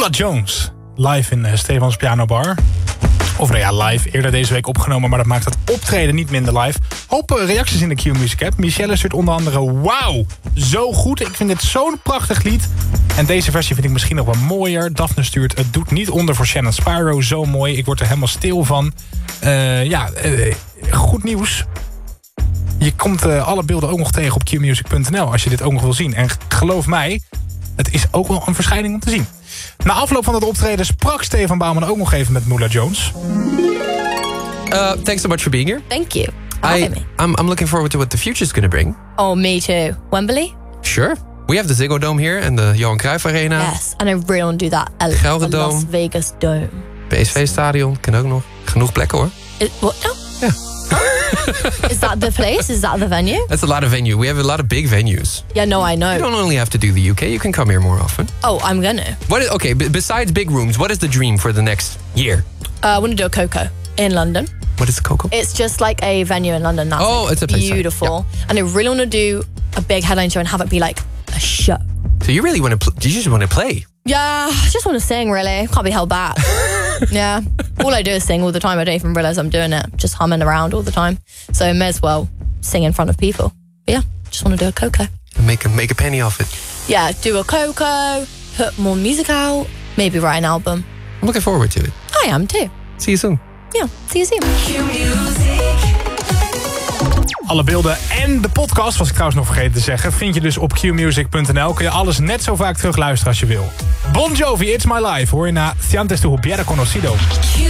Nula Jones, live in Stefans Piano Bar. Of nou ja, live, eerder deze week opgenomen, maar dat maakt het optreden niet minder live. Hoop reacties in de Q-Music app. Michelle stuurt onder andere, wauw, zo goed. Ik vind dit zo'n prachtig lied. En deze versie vind ik misschien nog wel mooier. Daphne stuurt, het doet niet onder voor Shannon Spyro, zo mooi. Ik word er helemaal stil van. Goed nieuws. Je komt alle beelden ook nog tegen op qmusic.nl als je dit ook nog wil zien. En geloof mij, het is ook wel een verschijning om te zien. Na afloop van het optreden sprak Stefan Bouwman ook nog even met Nula Jones. Thanks so much for being here. Thank you. I'm looking forward to what the future's going to bring. Oh, me too. Wembley? Sure. We have the Ziggo Dome here and the Johan Cruijff Arena. Yes, and I really want to do that at Gelderdoom. the Las Vegas Dome. PSV-stadion, kan ook nog. Genoeg plekken hoor. What now? Ja. Is that the place? Is that the venue? That's a lot of venue. We have a lot of big venues. Yeah, no, I know. You don't only have to do the UK. You can come here more often. Oh, I'm gonna. Besides big rooms, what is the dream for the next year? I want to do a Coco in London. What is Coco? It's just like a venue in London. That's it's a place. beautiful. Yeah. And I really want to do a big headline show and have it be like a show. So you really want to? You just want to play? Yeah, I just want to sing. Really, can't be held back. Yeah, all I do is sing all the time. I don't even realize I'm doing it. Just humming around all the time. So I may as well sing in front of people. But yeah, just want to do a Coco. Make a penny off it. Yeah, do a Coco. Put more music out. Maybe write an album. I'm looking forward to it. I am too. See you soon. Yeah, see you soon. Alle beelden en de podcast, was ik trouwens nog vergeten te zeggen, vind je dus op qmusic.nl. Kun je alles net zo vaak terugluisteren als je wil. Bon Jovi, It's My Life, hoor je na Te Antes Tu Hubiera Conocido.